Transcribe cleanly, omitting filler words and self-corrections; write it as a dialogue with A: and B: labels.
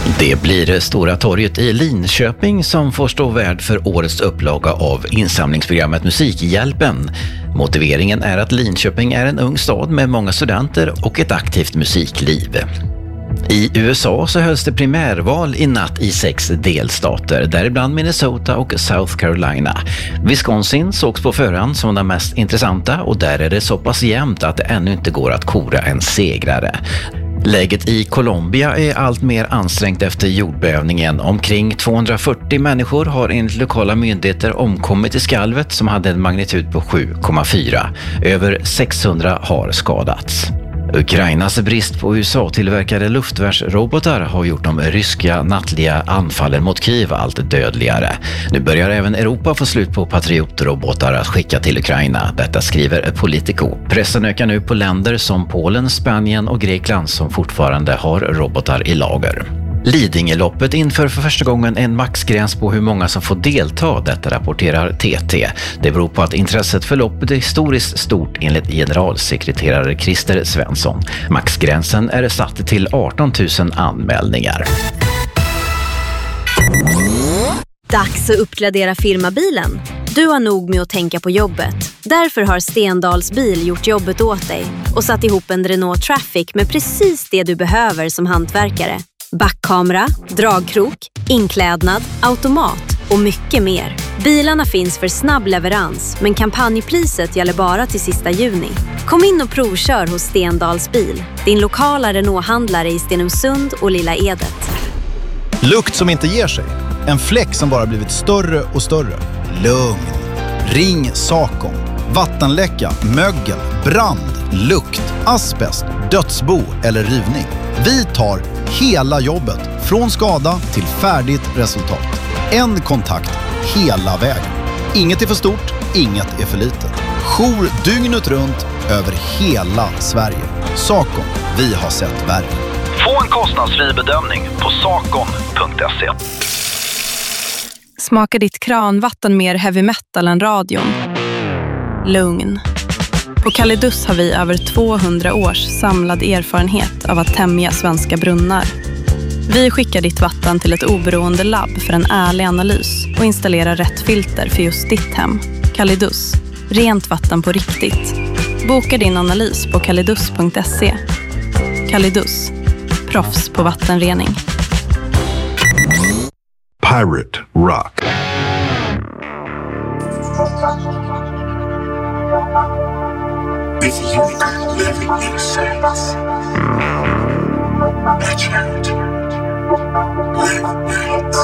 A: Det blir Stora torget i Linköping som får stå värd för årets upplaga av insamlingsprogrammet Musikhjälpen. Motiveringen är att Linköping är en ung stad med många studenter och ett aktivt musikliv. I USA så hölls det primärval i natt i 6 delstater, däribland Minnesota och South Carolina. Wisconsin sågs på förhand som den mest intressanta och där är det så pass jämnt att det ännu inte går att kora en segrare. Läget i Colombia är allt mer ansträngt efter jordbävningen. Omkring 240 människor har enligt lokala myndigheter omkommit i skalvet som hade en magnitud på 7,4. Över 600 har skadats. Ukrainas brist på USA-tillverkade luftvärnsrobotar har gjort de ryska nattliga anfallen mot Kiev allt dödligare. Nu börjar även Europa få slut på patriotrobotar att skicka till Ukraina. Detta skriver Politico. Pressen ökar nu på länder som Polen, Spanien och Grekland som fortfarande har robotar i lager. Lidingöloppet inför för första gången en maxgräns på hur många som får delta, detta rapporterar TT. Det beror på att intresset för loppet är historiskt stort enligt generalsekreterare Christer Svensson. Maxgränsen är satt till 18 000 anmälningar.
B: Dags att uppgradera firmabilen. Du har nog med att tänka på jobbet. Därför har Stendals bil gjort jobbet åt dig och satt ihop en Renault Traffic med precis det du behöver som hantverkare. Backkamera, dragkrok, inklädnad, automat och mycket mer. Bilarna finns för snabb leverans, men kampanjpriset gäller bara till sista juni. Kom in och provkör hos Stendals bil, din lokala Renault-handlare i Stenungsund och Lilla Edet.
C: Lukt som inte ger sig. En fläck som bara blivit större och större. Lugn. Ring Sakon. Vattenläcka, mögel, brand, lukt, asbest, dödsbo eller rivning. Vi tar hela jobbet från skada till färdigt resultat. En kontakt hela vägen. Inget är för stort, inget är för litet. Jour dygnet runt över hela Sverige. Sakon, vi har sett värre.
D: Få en kostnadsfri bedömning på sakon.se.
E: Smakar ditt kranvatten mer heavy metal än radion? Lugn. På Kalidus har vi över 200 års samlad erfarenhet av att tämja svenska brunnar. Vi skickar ditt vatten till ett oberoende labb för en ärlig analys och installerar rätt filter för just ditt hem. Kalidus. Rent vatten på riktigt. Boka din analys på kalidus.se. Kalidus. Proffs på vattenrening.
F: Pirate Rock.
G: With you living in sense, I turned